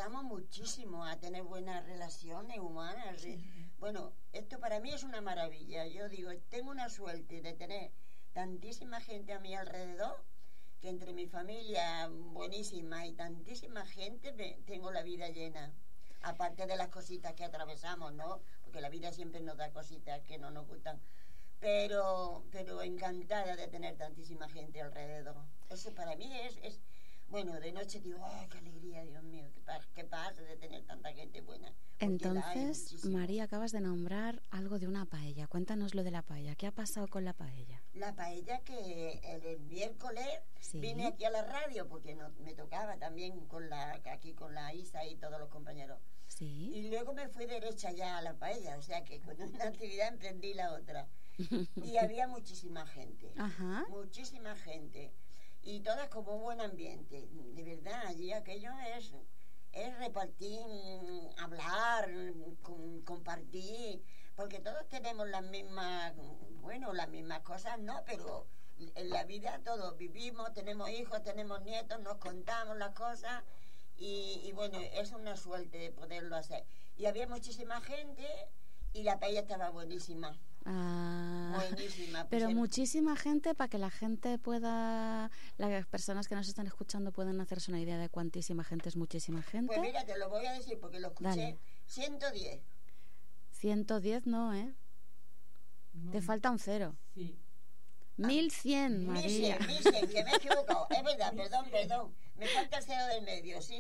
ayudamos muchísimo a tener buenas relaciones humanas. Sí. Bueno, esto para mí es una maravilla. Yo digo, tengo una suerte de tener tantísima gente a mi alrededor, que entre mi familia buenísima y tantísima gente tengo la vida llena. Aparte de las cositas que atravesamos, ¿no? Porque la vida siempre nos da cositas que no nos gustan. Pero encantada de tener tantísima gente alrededor. Eso para mí es bueno, de noche digo, ¡ay, qué alegría, Dios mío! ¿Qué pasa de tener tanta gente buena? Entonces, María, acabas de nombrar algo de una paella. Cuéntanos lo de la paella. ¿Qué ha pasado con la paella? La paella que el miércoles vine aquí a la radio, porque me tocaba también aquí con la Isa y todos los compañeros. Sí. Y luego me fui derecha ya a la paella, o sea que con una actividad emprendí la otra. Y había muchísima gente. Ajá. Muchísima gente. Y todas con un buen ambiente. De verdad, allí aquello es repartir, hablar, compartir, porque todos tenemos las mismas cosas, ¿no? Pero en la vida todos vivimos, tenemos hijos, tenemos nietos, nos contamos las cosas y bueno, es una suerte poderlo hacer. Y había muchísima gente y la paella estaba buenísima. Buenísima. Pero muchísima gente, para que la gente pueda, las personas que nos están escuchando puedan hacerse una idea de cuántísima gente es muchísima gente. Pues mira, te lo voy a decir porque lo escuché. Dale. 110. 110 no, ¿eh? No. Te falta un cero. Sí. 1100, María. 1100, que me he equivocado. Es verdad, perdón. Me falta el cero del medio, sí.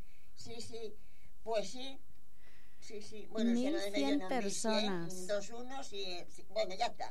Pues sí. Sí. Bueno, 1100 personas. 1100, 2 unos y... bueno, ya está.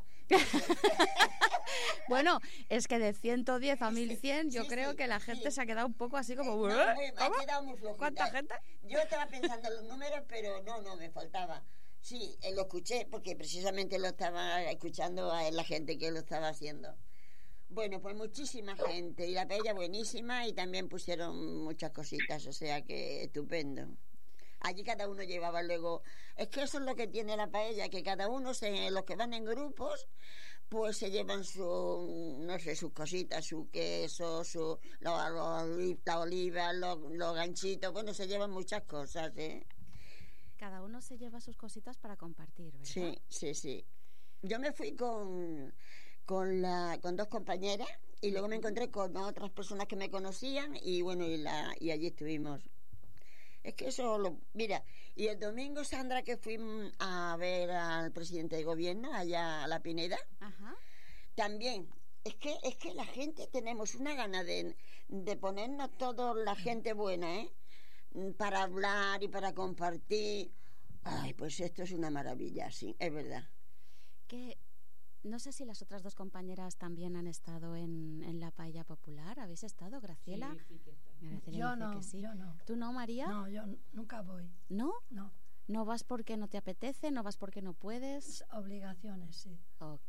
Bueno, es que de 110 a 1100 yo creo que la gente se ha quedado un poco así como... ha quedado muy flojita. ¿Cuánta gente? Yo estaba pensando en los números, pero no, me faltaba. Sí, lo escuché porque precisamente lo estaba escuchando a la gente que lo estaba haciendo. Bueno, pues muchísima gente y la paella buenísima y también pusieron muchas cositas, o sea que estupendo. Allí cada uno llevaba luego... Es que eso es lo que tiene la paella, que cada uno, los que van en grupos, pues se llevan sus cositas, su queso, la oliva, los ganchitos, bueno, se llevan muchas cosas, ¿eh? Cada uno se lleva sus cositas para compartir, ¿verdad? Sí. Yo me fui con 2 compañeras y luego me encontré con otras personas que me conocían y bueno, y allí estuvimos. Es que eso, mira, y el domingo, Sandra, que fuimos a ver al presidente de gobierno allá a La Pineda, ajá, también, es que la gente tenemos una gana de ponernos toda la gente buena, para hablar y para compartir. Ay, pues esto es una maravilla, sí, es verdad. Que no sé si las otras 2 compañeras también han estado en la paella popular. ¿Habéis estado, Graciela? Sí, que está. Graciela yo dice no, que sí. yo no. ¿Tú no, María? No, yo nunca voy. ¿No? No. ¿No vas porque no te apetece? ¿No vas porque no puedes? Obligaciones, sí. Ok.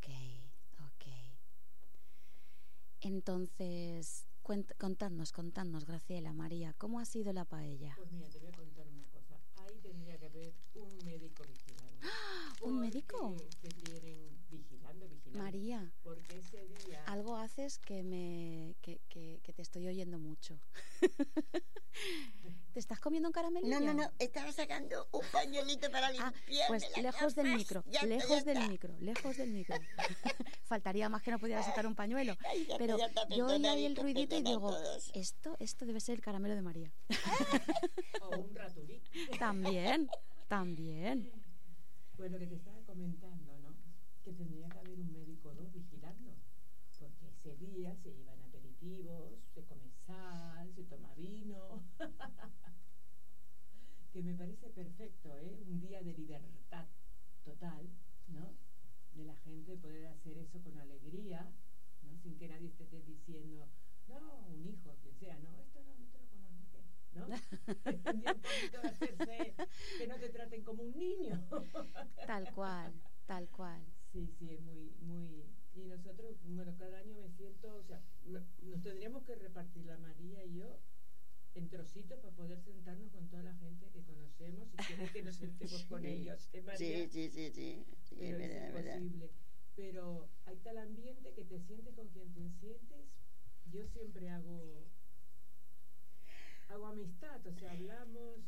Entonces, contadnos, Graciela, María, ¿cómo ha sido la paella? Pues mira, te voy a contar una cosa. Ahí tendría que haber un médico vigilando. ¿Un médico? Que tienen vigilando. María, porque ese día... algo haces que te estoy oyendo mucho. ¿Te estás comiendo un caramelillo? No, estaba sacando un pañuelito para limpiar. Pues lejos del micro, lejos del micro. Faltaría más que no pudiera sacar un pañuelo. Pero yo oí ahí el ruidito y digo, esto debe ser el caramelo de María. O un raturí. También. Bueno, que te estaba comentando, ¿no? Que tendría que haber un médico o 2 vigilando, porque ese día se llevan aperitivos, se come sal, se toma vino. Que me parece perfecto, ¿eh? Un día de libertad total, ¿no? De la gente poder hacer eso con alegría, ¿no? Sin que nadie esté diciendo, no, un hijo, quien sea, no, esto no te lo comas, ¿no? Y un poquito de hacerse, que no te traten como un niño. Tal cual. Sí, es muy... Y nosotros, bueno, cada año me siento, o sea, nos tendríamos que repartir la María y yo en trocitos para poder sentarnos con toda la gente que conocemos y quiere que nos sentemos con ellos, María? Sí. Pero es imposible. Pero hay tal ambiente que te sientes con quien te sientes. Yo siempre hago amistad, o sea, hablamos...